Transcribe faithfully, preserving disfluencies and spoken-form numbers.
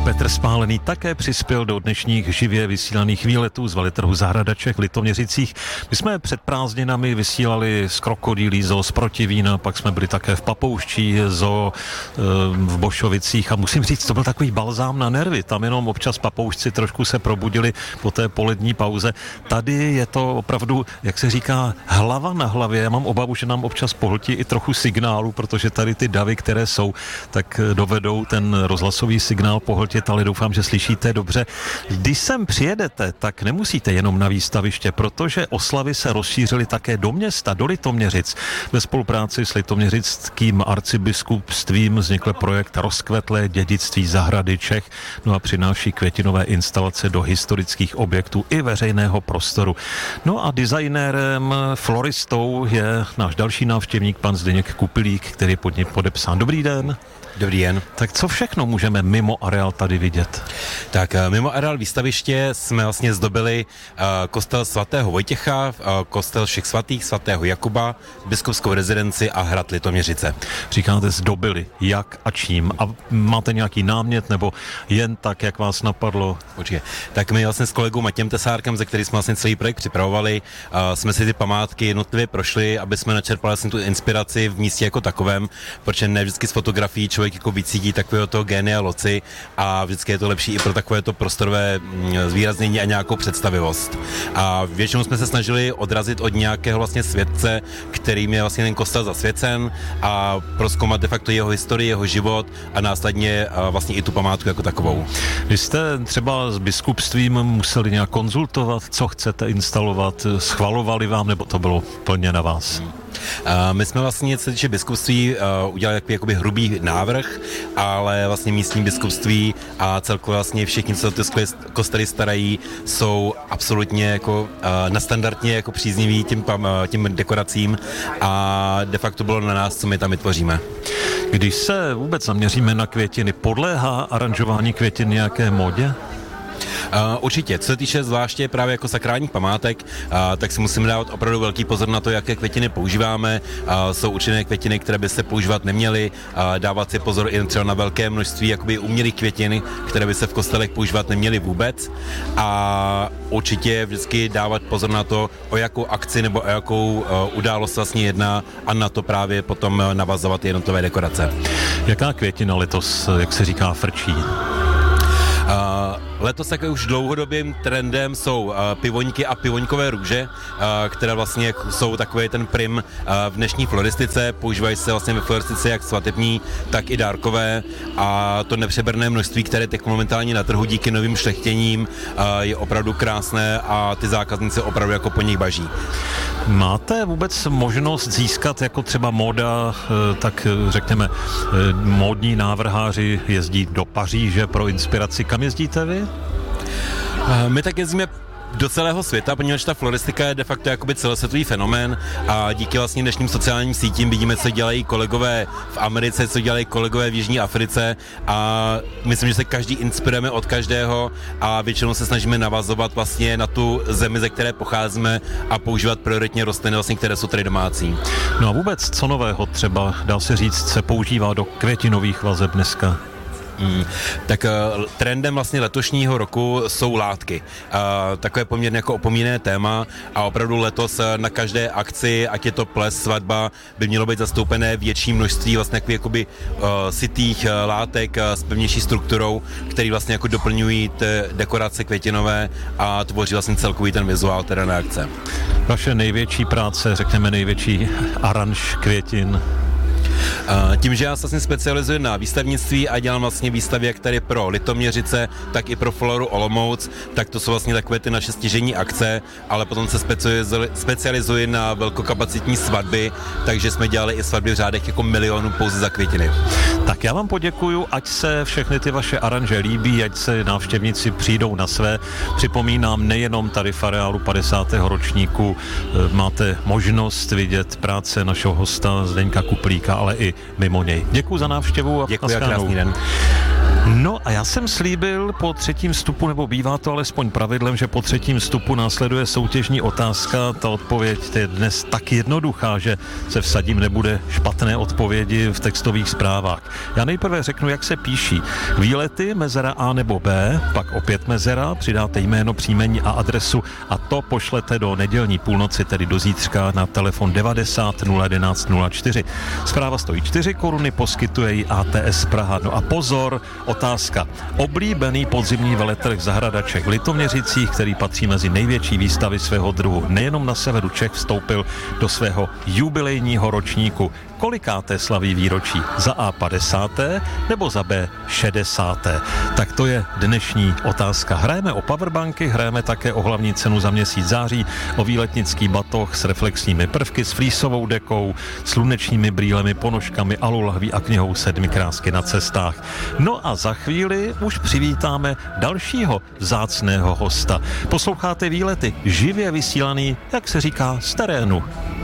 Petr Spálený také přispěl do dnešních živě vysílaných výletů z veletrhu Zahradaček v Litoměřicích. My jsme před prázdninami vysílali z Krokodýlí zoo z Protivína, pak jsme byli také v Papouští zoo v Bošovicích a musím říct, to byl takový balzám na nervy. Tam jenom občas papoušci trošku se probudili po té polední pauze. Tady je to opravdu, jak se říká, hlava na hlavě. Já mám obavu, že nám občas pohltí i trochu signálu, protože tady ty davy, které jsou, tak dovedou ten rozhlasový signál pohltit, ale doufám, že slyšíte dobře. Když sem přijedete, tak nemusíte jenom na výstaviště, protože oslavy se rozšířily také do města, do Litoměřic. Ve spolupráci s litoměřickým arcibiskupstvím vznikl projekt Rozkvetlé dědictví zahrady Čech, no a přináší květinové instalace do historických objektů i veřejného prostoru. No a designérem, floristou je náš další návštěvník, pan Zdeněk Kupilík, který je pod ním podepsán. Dobrý den. Dobrý den. Tak co všechno můžeme mimo areál tady vidět? Tak mimo areál výstaviště jsme vlastně zdobili uh, kostel svatého Vojtěcha, uh, kostel všech svatých, svatého Jakuba, biskupskou rezidenci a hrad Litoměřice. Říkáte zdobili, jak a čím? A máte nějaký námět nebo jen tak, jak vás napadlo? Určitě. Tak my vlastně s kolegou Matějem Tesárkem, ze který jsme vlastně celý projekt připravovali, uh, jsme si ty památky jednotlivě prošli, aby jsme načerpali vlastně tu inspiraci v místě jako takovém, protože ne vždycky z fotografií člověk jako vycítí takového toho génia loci a vždycky je to lepší i pro takové to prostorové zvýraznění a nějakou představivost. A většinou jsme se snažili odrazit od nějakého vlastně světce, kterým je vlastně ten kostel zasvěcen a prozkoumat de facto jeho historii, jeho život a následně vlastně i tu památku jako takovou. Vy jste třeba s biskupstvím museli nějak konzultovat, co chcete instalovat, schvalovali vám, nebo to bylo plně na vás? Hmm. Uh, my jsme vlastně, co se týče biskupství, uh, udělali takový jakoby hrubý návrh, ale vlastně místní biskupství a celkově vlastně všichni, co ty kostely starají, jsou absolutně jako uh, nastandardně jako přízniví tím, uh, tím dekoracím a de facto bylo na nás, co my tam vytvoříme. Když se vůbec zaměříme na květiny, podléhá aranžování květin nějaké módě? Uh, určitě, co se týče zvláště právě jako sakrálních památek, uh, tak si musíme dávat opravdu velký pozor na to, jaké květiny používáme. Uh, jsou určené květiny, které by se používat neměly, uh, dávat si pozor i třeba na velké množství jakoby umělých květin, které by se v kostelech používat neměly vůbec. A určitě vždycky dávat pozor na to, o jakou akci nebo o jakou uh, událost vlastně jedná a na to právě potom navazovat jednotlivé dekorace. Jaká květina letos, jak se říká, frčí? Uh, letos také už dlouhodobým trendem jsou uh, pivoňky a pivoňkové růže, uh, které vlastně jsou takový ten prim uh, v dnešní floristice. Používají se vlastně ve floristice jak svatební, tak i dárkové a to nepřeberné množství, které teď momentálně na trhu díky novým šlechtěním uh, je opravdu krásné a ty zákazníci opravdu jako po nich baží. Máte vůbec možnost získat jako třeba móda, tak řekněme, módní návrháři jezdí do Paříže pro inspiraci. Kam jezdíte vy? My tak jezdíme do celého světa, poněvadž ta floristika je de facto jakoby celosvětový fenomén a díky vlastně dnešním sociálním sítím vidíme, co dělají kolegové v Americe, co dělají kolegové v Jižní Africe a myslím, že se každý inspirujeme od každého a většinou se snažíme navazovat vlastně na tu zemi, ze které pocházíme a používat prioritně rostliny, vlastně, které jsou tady domácí. No a vůbec co nového třeba, dá se říct, se používá do květinových vazeb dneska? Mm, tak uh, trendem vlastně letošního roku jsou látky. Uh, takové poměrně jako opomíjené téma a opravdu letos uh, na každé akci, ať je to ples, svatba, by mělo být zastoupené větší množství vlastně jakoby uh, sytých uh, látek uh, s pevnější strukturou, který vlastně jako doplňují t- dekorace květinové a tvoří vlastně celkový ten vizuál teda na akce. Vaše největší práce, řekněme největší aranž květin? Tím, že já se vlastně specializuji na výstavnictví a dělám vlastně výstavy jak tady pro Litoměřice, tak i pro Floru Olomouc, tak to jsou vlastně takové ty naše stěžejní akce, ale potom se specializuji, specializuji na velkokapacitní svatby, takže jsme dělali i svatby v řádech jako milionů pouze za květiny. Tak já vám poděkuju, ať se všechny ty vaše aranže líbí, ať se návštěvníci přijdou na své. Připomínám, nejenom tady v areálu padesátého ročníku máte možnost vidět práce našeho hosta Zdeňka Kuplíka, ale i mimo něj. Děkuji za návštěvu a děkuji a krásný den. No a já jsem slíbil po třetím vstupu, nebo bývá to alespoň pravidlem, že po třetím vstupu následuje soutěžní otázka. Ta odpověď je dnes tak jednoduchá, že se vsadím, nebude špatné odpovědi v textových zprávách. Já nejprve řeknu, jak se píší. Výlety, mezera A nebo B, pak opět mezera, přidáte jméno, příjmení a adresu a to pošlete do nedělní půlnoci, tedy do zítřka na telefon devadesát nula jedenáct nula čtyři. Zpráva stojí čtyři koruny, poskytuje ji A T S Praha. No a pozor, otázka. Oblíbený podzimní veletrh Zahradaček v Litoměřicích, který patří mezi největší výstavy svého druhu, nejenom na severu Čech, vstoupil do svého jubilejního ročníku. Kolikáté slaví výročí? Za A padesáté nebo za B šedesáté? Tak to je dnešní otázka. Hrajeme o powerbanky, hrajeme také o hlavní cenu za měsíc září, o výletnický batoh s reflexními prvky, s flísovou dekou, slunečními brýlemi, ponožkami, alulahví a knihou Sedmi krásky na cestách. No a za chvíli už přivítáme dalšího vzácného hosta. Posloucháte Výlety, živě vysílaný, jak se říká, z terénu.